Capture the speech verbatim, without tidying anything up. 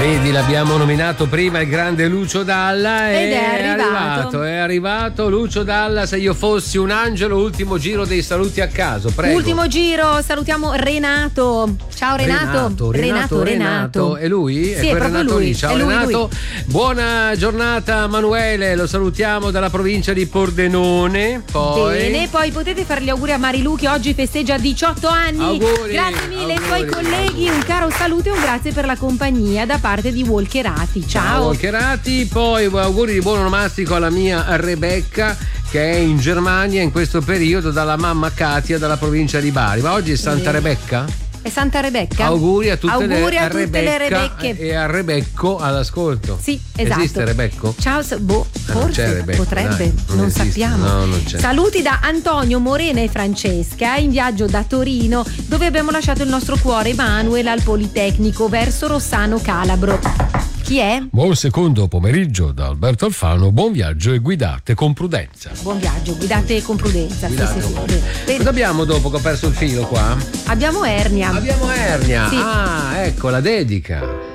Vedi, l'abbiamo nominato prima il grande Lucio Dalla ed è, è arrivato. arrivato, è arrivato Lucio Dalla. Se io fossi un angelo, ultimo giro dei saluti a caso, prego. Ultimo giro, salutiamo Renato. Ciao Renato. Renato, Renato, Renato. È lui? Sì, è è quel proprio Renato lui. lì. Ciao È lui, Renato. lui. Buona giornata Manuele, lo salutiamo dalla provincia di Pordenone. Poi Bene, poi potete fare gli auguri a Marilu che oggi festeggia diciotto anni. Auguri, grazie mille ai auguri, tuoi colleghi, un caro saluto e un grazie per la compagnia da parte di Walkerati. Ciao. Ciao Walkerati. Poi auguri di buon onomastico alla mia Rebecca che è in Germania in questo periodo, dalla mamma Katia dalla provincia di Bari. Ma oggi è Santa Bene. Rebecca? È Santa Rebecca? Auguri a tutte, auguri le, a tutte Rebecca le Rebecche e a Rebecco all'ascolto. Sì, esatto. Esiste Rebecco? Ciao, boh, Ah, non c'è forse Rebecco, potrebbe, dai, non non esiste. sappiamo. No, non c'è. Saluti da Antonio, Morena e Francesca in viaggio da Torino, dove abbiamo lasciato il nostro cuore Emanuele al Politecnico verso Rossano Calabro. Chi è? Buon secondo pomeriggio da Alberto Alfano, buon viaggio e guidate con prudenza. Buon viaggio, guidate con prudenza. Guidate sì, sì, con sì. Bene. Cosa abbiamo dopo che ho perso il filo qua? Abbiamo Ernia. Abbiamo Ernia. Sì. Ah, ecco la dedica.